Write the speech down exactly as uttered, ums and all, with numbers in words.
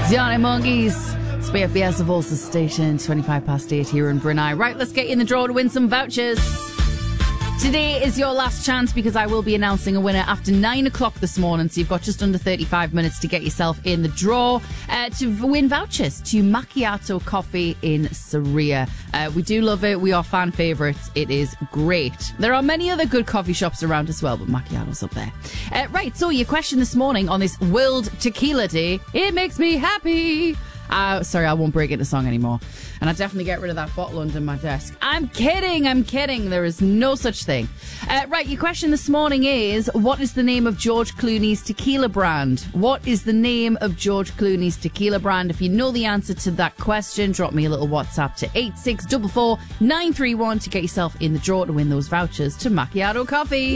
Zion Monkeys. It's B F B S of Ulster Station, twenty-five past eight here in Brunei. Right, let's get you in the draw to win some vouchers. Today is your last chance because I will be announcing a winner after nine o'clock this morning. So you've got just under thirty-five minutes to get yourself in the draw uh, to win vouchers to Macchiato Coffee in Saria. Uh, we do love it. We are fan favourites. It is great. There are many other good coffee shops around as well, but Macchiato's up there. Uh, right, so your question this morning on this World Tequila Day. It makes me happy. Uh, sorry, I won't break into song anymore. And I definitely get rid of that bottle under my desk. I'm kidding, I'm kidding. There is no such thing. Uh, right, your question this morning is, what is the name of George Clooney's tequila brand? What is the name of George Clooney's tequila brand? If you know the answer to that question, drop me a little WhatsApp to eight six four four nine three one to get yourself in the draw to win those vouchers to Macchiato Coffee.